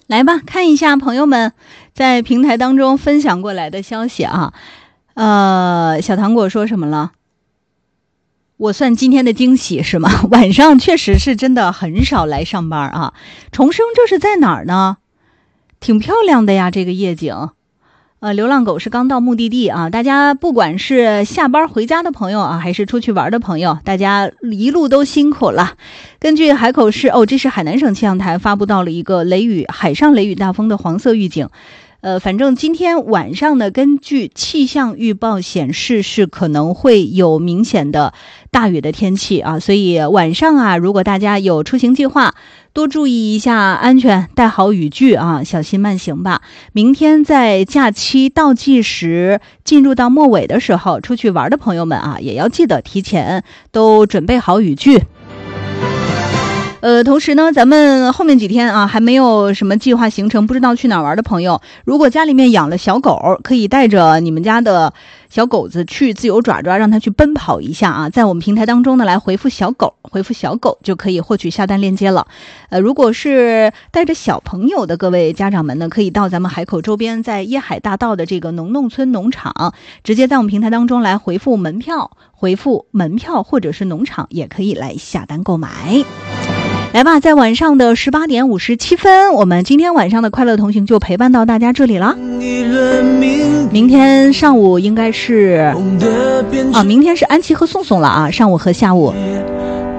来吧，看一下朋友们在平台当中分享过来的消息啊。小糖果说什么了？我算今天的惊喜是吗？晚上确实是真的很少来上班啊。重生这是在哪儿呢？挺漂亮的呀，这个夜景。流浪狗是刚到目的地啊，大家不管是下班回家的朋友啊，还是出去玩的朋友，大家一路都辛苦了。根据海口市这是海南省气象台发布到了一个海上雷雨大风的黄色预警。反正今天晚上呢，根据气象预报显示是可能会有明显的大雨的天气啊，所以晚上啊，如果大家有出行计划，多注意一下安全，带好雨具啊，小心慢行吧。明天在假期倒计时进入到末尾的时候，出去玩的朋友们啊，也要记得提前都准备好雨具。同时呢，咱们后面几天啊，还没有什么计划行程，不知道去哪儿玩的朋友，如果家里面养了小狗，可以带着你们家的小狗子去自由爪爪，让它去奔跑一下啊。在我们平台当中呢，来回复小狗就可以获取下单链接了。如果是带着小朋友的各位家长们呢，可以到咱们海口周边，在椰海大道的这个农弄村农场，直接在我们平台当中来回复门票或者是农场，也可以来下单购买。来吧，在晚上的18点57分，我们今天晚上的快乐同行就陪伴到大家这里了。明天上午应该是明天是安琪和宋宋了啊，上午和下午。